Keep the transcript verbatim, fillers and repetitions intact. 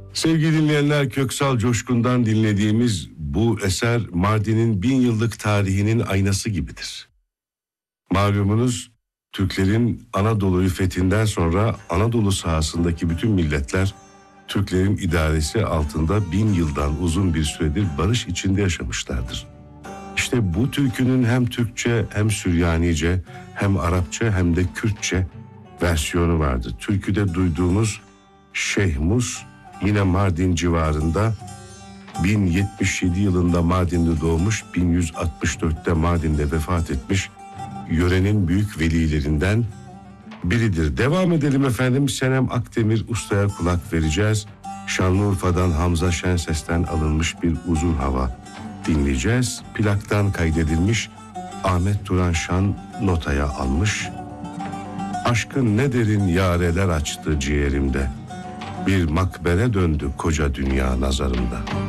Sevgili dinleyenler, Köksal Coşkun'dan dinlediğimiz bu eser Mardin'in bin yıllık tarihinin aynası gibidir. Malumunuz Türklerin Anadolu'yu fethinden sonra Anadolu sahasındaki bütün milletler Türklerin idaresi altında bin yıldan uzun bir süredir barış içinde yaşamışlardır. İşte bu türkünün hem Türkçe hem Süryanice hem Arapça hem de Kürtçe versiyonu vardı. Türküde duyduğumuz Şeyh Mus yine Mardin civarında bin yetmiş yedi yılında Mardin'de doğmuş, bin yüz altmış dörtte Mardin'de vefat etmiş yörenin büyük velilerinden biridir. Devam edelim efendim. Senem Akdemir Usta'ya kulak vereceğiz. Şanlıurfa'dan Hamza Şenses'ten alınmış bir uzun hava dinleyeceğiz. Plaktan kaydedilmiş, Ahmet Turan Şan notaya almış. Aşkın ne derin yareler açtı ciğerimde. Bir makbere döndü koca dünya nazarımda.